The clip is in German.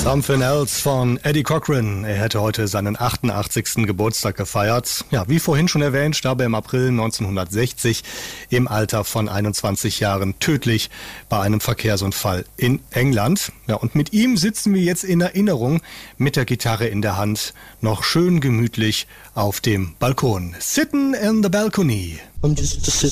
Something Else von Eddie Cochran. Er hätte heute seinen 88. Geburtstag gefeiert. Ja, wie vorhin schon erwähnt, starb er im April 1960 im Alter von 21 Jahren tödlich bei einem Verkehrsunfall in England. Ja, und mit ihm sitzen wir jetzt in Erinnerung mit der Gitarre in der Hand noch schön gemütlich auf dem Balkon. Sitting in the balcony. I'm just a